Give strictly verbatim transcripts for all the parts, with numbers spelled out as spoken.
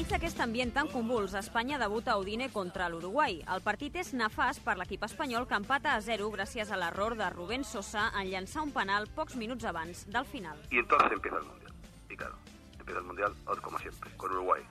Enmig d'aquest ambient tan convuls, Espanya debuta a Udine contra l'Uruguai. El partit és nefast per l'equip espanyol que empata a zero gràcies a l'error de Rubén Sosa en llançar un penal pocs minuts abans del final. Y entonces empieza el Mundial. Y claro, empieza el Mundial como siempre, con Uruguay.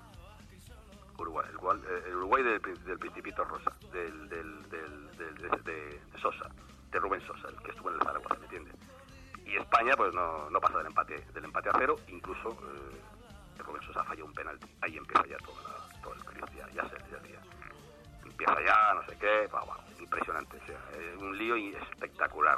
Uruguay, el, cual, eh, el Uruguay del, del Principito Rosa, del, del, del, del, de, de, de Sosa, de Rubén Sosa, el que estuvo en el Zaragoza, ¿me entiendes? Y España pues no, no pasa del empate, del empate a cero, incluso... Eh, Rubén Sosa falló un penalti, ahí empieza ya todo, la, todo el crisis, ya, ya se ya, ya. Empieza ya, no sé qué, wow, wow, impresionante, o sea, eh, un lío espectacular.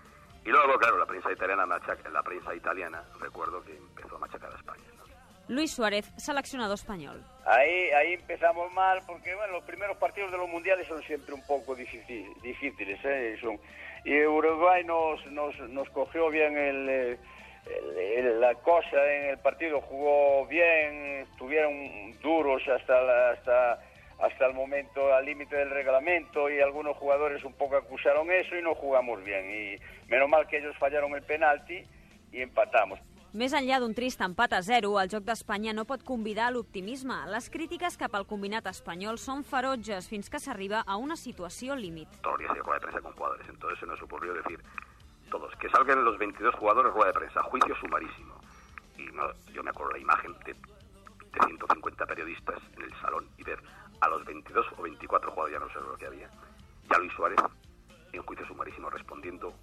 Y luego, claro, la prensa italiana, machaca, la prensa italiana, recuerdo que empezó a machacar a España, ¿no? Luis Suárez, seleccionador español. Ahí, ahí empezamos mal, porque bueno, los primeros partidos de los mundiales son siempre un poco difícil, difíciles, ¿eh? Son, y Uruguay nos, nos, nos cogió bien el... Eh, El, el, la cosa en el partido, jugó bien, estuvieron duros hasta la, hasta hasta el momento, al límite del reglamento, y algunos jugadores un poco acusaron eso y no jugamos bien, y menos mal que ellos fallaron el penalti y empatamos. Més enllà d'un trist empat a zero, el joc d'Espanya no pot convidar a l'optimisme. Les crítiques cap al combinat espanyol són ferotges fins que s'arriba a una situació límit. Todos los días se rueda de prensa con jugadores, entonces se nos ocurrió decir todos, que salgan los veintidós jugadores rueda de prensa, juicio sumarísimo. Y no, yo me acuerdo la imagen de, de ciento cincuenta periodistas en el salón y ver a los veintidós o veinticuatro jugadores, ya no sé lo que había, y a Luis Suárez en juicio sumarísimo respondiendo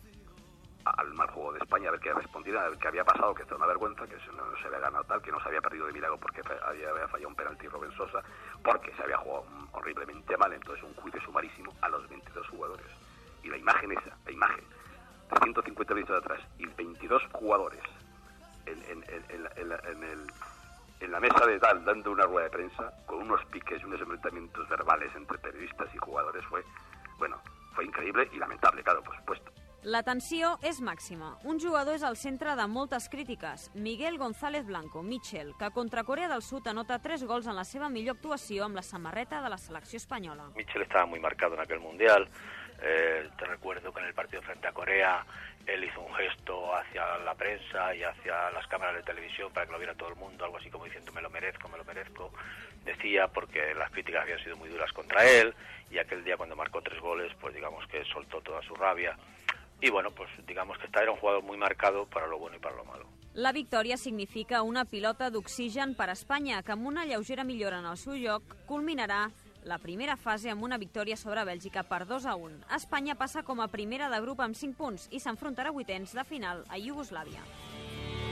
a, al mal juego de España, a ver qué respondiera, a ver qué había pasado, que esto es una vergüenza, que no, no se había ganado tal, que no se había perdido de milagro porque había, había fallado un penalti Rubén Sosa, porque se había jugado horriblemente mal, entonces un juicio sumarísimo a los veintidós jugadores. Y la imagen esa, la imagen de ciento cincuenta minutos atrás y veintidós jugadores en, en, en, en, la, en, la, en, el, en la mesa de tal dando una rueda de prensa con unos piques y unos enfrentamientos verbales entre periodistas y jugadores fue, bueno, fue increïble i lamentable, claro, por supuesto. La tensió és màxima. Un jugador és al centre de moltes crítiques. Miguel González Blanco, Mitchell, que contra Corea del Sud anota tres gols en la seva millor actuació amb la samarreta de la selecció espanyola. Mitchell estaba muy marcado en aquel Mundial. Eh, te recuerdo que en el partido frente a Corea él hizo un gesto hacia la prensa y hacia las cámaras de televisión para que lo viera todo el mundo, algo así como diciendo me lo merezco, me lo merezco. Decía porque las críticas habían sido muy duras contra él y aquel día cuando marcó tres goles, pues digamos que soltó toda su rabia. Y bueno, pues digamos que esta era un jugador muy marcado para lo bueno y para lo malo. La victòria significa una pilota d'oxigen per a Espanya, que amb una lleugera millora en el seu lloc culminarà la primera fase amb una victòria sobre Bèlgica per dos a un. Espanya passa com a primera de grup amb cinc punts i s'enfrontarà a vuitens de final a Iugoslàvia.